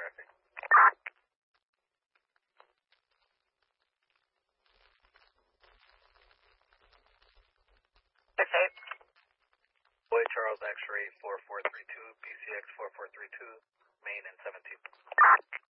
traffic. Boy Charles X-ray 4432, PCX 4432, main and 17.